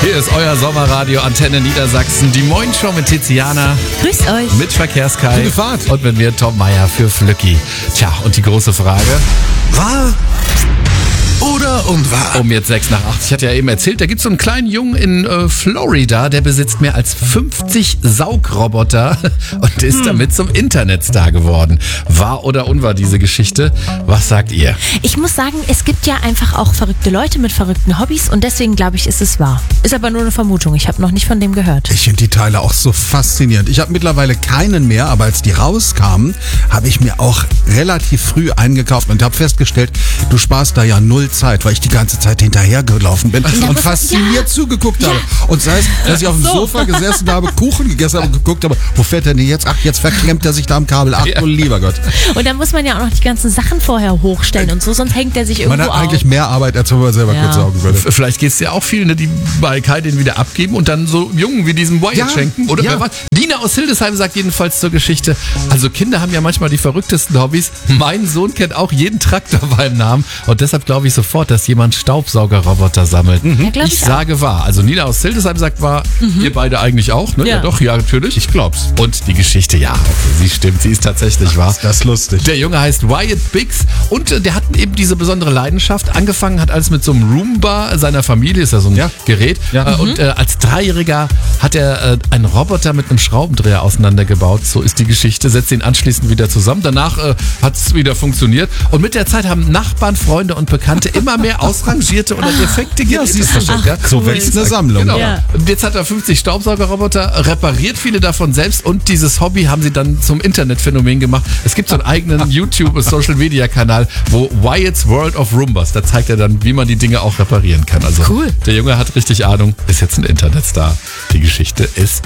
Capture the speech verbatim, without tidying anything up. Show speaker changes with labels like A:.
A: Hier ist euer Sommerradio Antenne Niedersachsen. Die Moin Show mit Tiziana.
B: Grüß euch.
A: Mit Verkehrskai.
C: Gute Fahrt.
A: Und mit mir Tom Meyer für Flücki. Tja, und die große Frage.
C: Wahr oder unwahr?
A: Um jetzt sechs nach acht. Ich hatte ja eben erzählt, da gibt es so einen kleinen Jungen in äh, Florida, der besitzt mehr als fünfzig Saugroboter und ist hm. damit zum Internetstar geworden. Wahr oder unwahr diese Geschichte? Was sagt ihr?
B: Ich muss sagen, es gibt ja einfach auch verrückte Leute mit verrückten Hobbys und deswegen glaube ich, ist es wahr. Ist aber nur eine Vermutung. Ich habe noch nicht von dem gehört.
C: Ich finde die Teile auch so faszinierend. Ich habe mittlerweile keinen mehr, aber als die rauskamen, habe ich mir auch relativ früh eingekauft und habe festgestellt, du sparst da ja null Zeit, weil ich die ganze Zeit hinterhergelaufen bin
B: Ja,
C: und fasziniert
B: ja.
C: zugeguckt
B: Ja.
C: habe. Und sei es, dass ich auf dem
B: So.
C: Sofa gesessen habe, Kuchen gegessen habe und geguckt habe, wo fährt der denn jetzt? Ach, jetzt verklemmt er sich da am Kabel. Ach
A: Ja.
C: du lieber Gott.
B: Und dann muss man ja auch noch die ganzen Sachen vorher hochstellen und so, sonst hängt er sich
C: Man
B: irgendwo
C: hat eigentlich
B: auf.
C: mehr Arbeit, als wenn man selber
B: Ja.
C: kurz saugen würde.
A: F- Vielleicht geht es ja auch viel, ne, die bei Kai den wieder abgeben und dann so Jungen wie diesem Wyatt
C: Ja,
A: schenken. Oder
C: ja.
A: wer weiß. Dina aus Hildesheim sagt jedenfalls zur Geschichte, also Kinder haben ja manchmal die verrücktesten Hobbys. Mein Sohn kennt auch jeden Traktor beim Namen und deshalb glaube ich sofort, dass jemand Staubsaugerroboter sammelt.
B: Ja, glaub
A: ich
B: ich
A: sage wahr. Also Nina aus Hildesheim sagt wahr, ihr beide eigentlich auch, ne? Ja.
B: Ja.
A: doch, ja natürlich.
C: Ich glaub's.
A: Und die Geschichte, ja, okay, sie stimmt, sie ist tatsächlich wahr.
C: Das ist lustig.
A: Der Junge heißt Wyatt Biggs und äh, der hat eben diese besondere Leidenschaft. Angefangen hat alles mit so einem Roomba seiner Familie, ist ja so ein
C: Ja.
A: Gerät.
C: Ja.
A: Äh, Und äh, als Dreijähriger hat er äh, einen Roboter mit einem Schraubendreher auseinandergebaut. So ist die Geschichte. Setzt ihn anschließend wieder zusammen. Danach äh, hat es wieder funktioniert. Und mit der Zeit haben Nachbarn, Freunde und Bekannte immer mehr ausrangierte oder defekte Geräte
C: siehst du.
A: verschenkt. Ja?
C: So wächst eine Sammlung.
A: Genau.
B: Ja.
A: Und jetzt hat er fünfzig Staubsaugerroboter, repariert viele davon selbst und dieses Hobby haben sie dann zum Internetphänomen gemacht. Es gibt so einen eigenen YouTube-Social-Media-Kanal, wo Wyatt's World of Roombas, da zeigt er dann, wie man die Dinge auch reparieren kann. Also
B: Cool.
A: der Junge hat richtig Ahnung, ist jetzt ein Internetstar. Die Geschichte ist